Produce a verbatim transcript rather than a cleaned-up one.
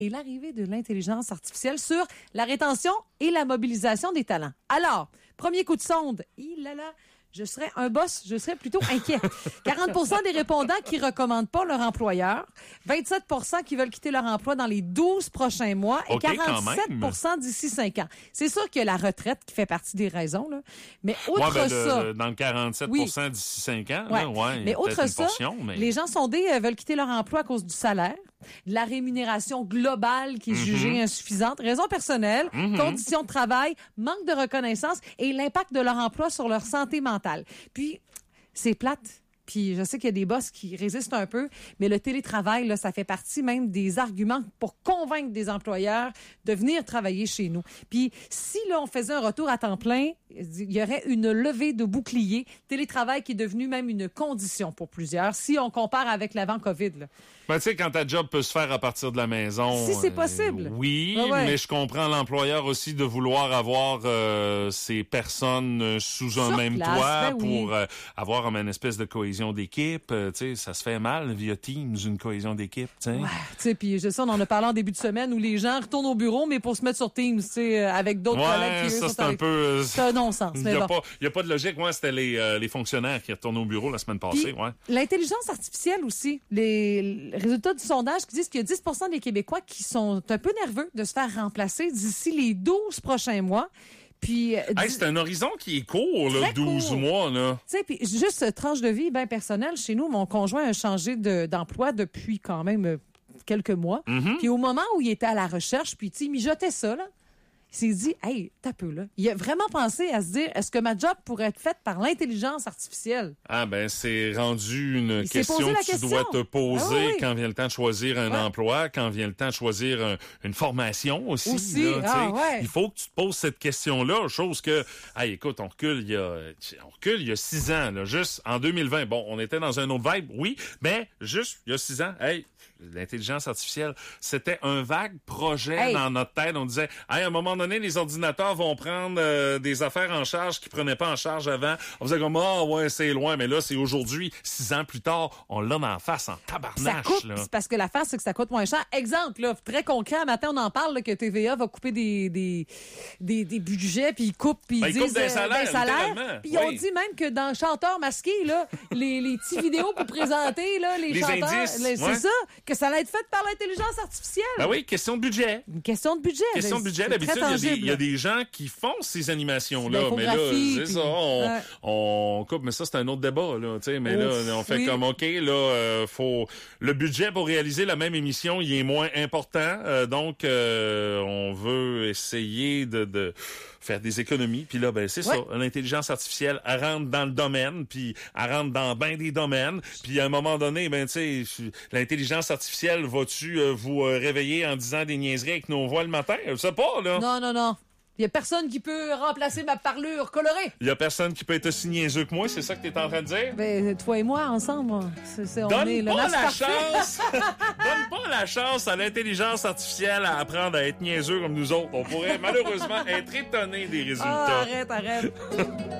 et l'arrivée de l'intelligence artificielle sur la rétention et la mobilisation des talents. Alors, premier coup de sonde, il là là, je serais un boss, je serais plutôt inquiet. quarante pour cent des répondants qui recommandent pas leur employeur, vingt-sept pour cent qui veulent quitter leur emploi dans les douze prochains mois et okay, quarante-sept pour cent d'ici cinq ans. C'est sûr qu'il y a la retraite qui fait partie des raisons, là. Mais outre ouais, ben, ça... de, dans le quarante-sept pour cent oui. d'ici cinq ans, ouais. là, ouais, mais outre ça, portion, mais... les gens sondés euh, veulent quitter leur emploi à cause du salaire, de la rémunération globale qui est mm-hmm. jugée insuffisante, raisons personnelles, mm-hmm. conditions de travail, manque de reconnaissance et l'impact de leur emploi sur leur santé mentale. Puis, c'est plate. Puis je sais qu'il y a des boss qui résistent un peu, mais le télétravail, là, ça fait partie même des arguments pour convaincre des employeurs de venir travailler chez nous. Puis si là, on faisait un retour à temps plein, il y aurait une levée de bouclier. Télétravail qui est devenu même une condition pour plusieurs, si on compare avec l'avant-COVID. Là. Ben, tu sais, quand ta job peut se faire à partir de la maison... Si c'est possible. Euh, oui, ouais, ouais. mais je comprends l'employeur aussi de vouloir avoir euh, ces personnes sous Sur un même place, toit ben pour oui. euh, avoir une espèce de cohésion d'équipe. Euh, tu sais, ça se fait mal via Teams, une cohésion d'équipe, tu sais. Ouais, tu sais, puis je sais, on en a parlé en début de semaine où les gens retournent au bureau, mais pour se mettre sur Teams, tu sais, avec d'autres ouais, collègues qui eux, ça, sont c'est avec... un peu... C'est un non-sens, mais Il bon. n'y a, a pas de logique. Moi, c'était les, euh, les fonctionnaires qui retournent au bureau la semaine passée. Puis, ouais. L'intelligence artificielle aussi. Les résultats du sondage qui disent qu'il y a dix pour cent des Québécois qui sont un peu nerveux de se faire remplacer d'ici les douze prochains mois. Puis, hey, d- c'est un horizon qui est court, là, douze court. mois. Là. Tu sais, puis juste tranche de vie bien personnelle. Chez nous, mon conjoint a changé de, d'emploi depuis quand même quelques mois. Mm-hmm. Puis au moment où il était à la recherche, puis tu sais, il mijotait ça, là. Il s'est dit, hey, t'as peu, là. Il a vraiment pensé à se dire, est-ce que ma job pourrait être faite par l'intelligence artificielle? Ah, ben, c'est rendu une Il question posé la que tu question. dois te poser ah, oui. quand vient le temps de choisir un ouais. emploi, quand vient le temps de choisir un, une formation aussi. Aussi, là, ah, ouais. Il faut que tu te poses cette question-là, chose que, hey, écoute, on recule il y a, on recule il y a six ans, là, juste en deux mille vingt. Bon, on était dans un autre vibe, oui, mais juste il y a six ans, hey, l'intelligence artificielle, c'était un vague projet hey. dans notre tête. On disait, hey, à un moment donné, les ordinateurs vont prendre euh, des affaires en charge qu'ils prenaient pas en charge avant. On faisait comme, ah, oh, ouais, c'est loin, mais là, c'est aujourd'hui, six ans plus tard, on l'a en face en tabarnache. Ça coûte, là. c'est parce que l'affaire, c'est que ça coûte moins cher. Exemple, là, très concret, un matin, on en parle, là, que T V A va couper des, des, des, des budgets, puis ils coupent, puis ils ben, ils disent... coupent des salaires, des salaires. Puis oui. on dit même que dans Chanteur masqué, là, les, les petits vidéos pour présenter, là, les, les chanteurs... indices, les, c'est ouais. ça, que ça allait être fait par l'intelligence artificielle. Ben oui, question de budget. Une question de budget. Question de budget. D'habitude, il y, a des, il y a des gens qui font ces animations-là. Mais là, c'est puis... ça, on, ouais. on coupe, mais ça, c'est un autre débat, là, tu sais. Mais Ouf, là, on fait oui. comme, OK, là, euh, faut, le budget pour réaliser la même émission, il est moins important. Euh, donc, euh, on veut essayer de, de faire des économies. Puis là, ben, c'est ouais. ça. L'intelligence artificielle, elle rentre dans le domaine, puis elle rentre dans bien des domaines. Puis à un moment donné, ben, tu sais, l'intelligence artificielle, va-tu euh, vous euh, réveiller en disant des niaiseries avec nos voix le matin? Je sais pas, là. Non, non, non. Il y a personne qui peut remplacer ma parlure colorée. Il y a personne qui peut être aussi niaiseux que moi, c'est ça que t'es en train de dire? Ben, toi et moi, ensemble, c'est, c'est, on Donne est pas le la chance! Donne pas la chance à l'intelligence artificielle à apprendre à être niaiseux comme nous autres. On pourrait malheureusement être étonné des résultats. Ah, arrête, arrête.